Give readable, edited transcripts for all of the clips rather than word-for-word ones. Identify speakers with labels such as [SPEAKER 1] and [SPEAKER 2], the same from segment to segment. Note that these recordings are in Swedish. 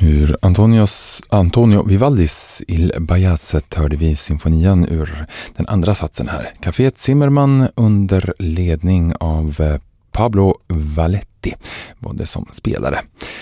[SPEAKER 1] Ur Antonio Vivaldis Il Bayazet hörde vi symfonien ur den andra satsen här. Café Zimmermann under ledning av Pablo Valletti, både som spelare.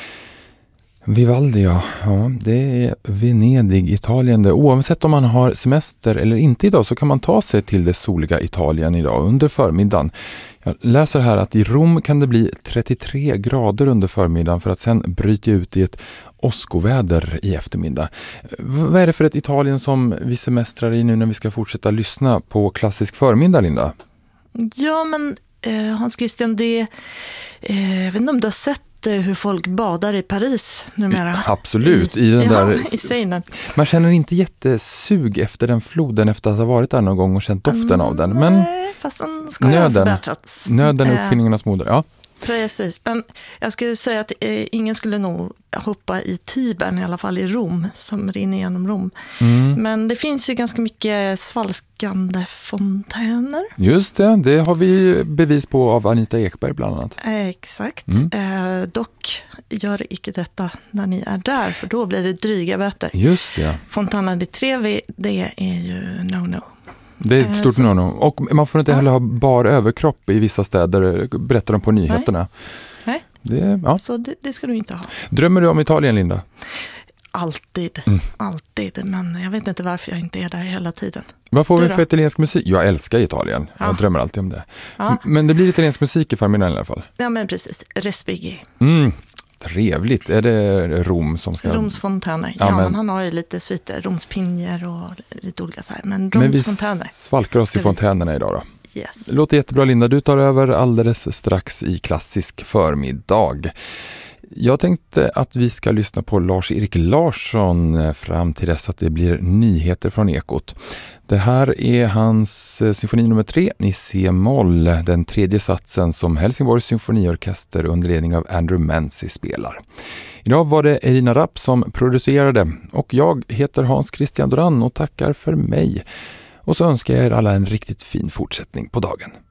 [SPEAKER 1] Vivaldi, ja, det är Venedig, Italien. Oavsett om man har semester eller inte idag så kan man ta sig till det soliga Italien idag under förmiddagen. Jag läser här att i Rom kan det bli 33 grader under förmiddagen för att sen bryta ut i ett åskoväder i eftermiddag. Vad är det för ett Italien som vi semestrar i nu när vi ska fortsätta lyssna på klassisk förmiddag, Linda?
[SPEAKER 2] Ja, men Hans Christian, jag vet inte om du har sett hur folk badar i Paris numera.
[SPEAKER 1] Absolut. I den där,
[SPEAKER 2] i Seinen.
[SPEAKER 1] Man känner inte jättesug efter den floden efter att ha varit där någon gång och känt doften av den. Men
[SPEAKER 2] nej, fast den ska ha förbättrats.
[SPEAKER 1] Nöden är uppfinningarnas moder, ja.
[SPEAKER 2] Precis, men jag skulle säga att ingen skulle nog hoppa i Tibern, i alla fall i Rom, som rinner genom Rom. Men det finns ju ganska mycket svalkande fontäner.
[SPEAKER 1] Just det har vi bevis på av Anita Ekberg bland annat.
[SPEAKER 2] Exakt, dock gör icke detta när ni är där, för då blir det dryga böter.
[SPEAKER 1] Just det.
[SPEAKER 2] Fontana di Trevi, det är ju no-no.
[SPEAKER 1] Det är ett stort no-no. Och man får inte heller ha bar överkropp i vissa städer, berättar de på nyheterna.
[SPEAKER 2] Nej. Så det ska du inte ha.
[SPEAKER 1] Drömmer du om Italien, Linda?
[SPEAKER 2] Alltid, men jag vet inte varför jag inte är där hela tiden.
[SPEAKER 1] Vad får vi för italiensk musik? Jag älskar Italien, jag drömmer alltid om det. Men det blir italiensk musik i förmiddagen i alla fall.
[SPEAKER 2] Ja, men precis, Respighi.
[SPEAKER 1] Trevligt. Är det Rom som ska...
[SPEAKER 2] Roms fontäner. Ja, men han har ju lite sviter. Roms pinjer och lite olika så här. Men Roms fontäner.
[SPEAKER 1] Men vi svalkar oss i fontänerna idag då.
[SPEAKER 2] Yes.
[SPEAKER 1] Det låter jättebra, Linda. Du tar över alldeles strax i klassisk förmiddag. Jag tänkte att vi ska lyssna på Lars-Erik Larsson fram till dess att det blir nyheter från Ekot. Det här är hans symfoni nummer 3 i C-moll, den tredje satsen som Helsingborgs symfoniorkester under ledning av Andrew Mancy spelar. Idag var det Elina Rapp som producerade och jag heter Hans Christian Doran och tackar för mig. Och så önskar jag er alla en riktigt fin fortsättning på dagen.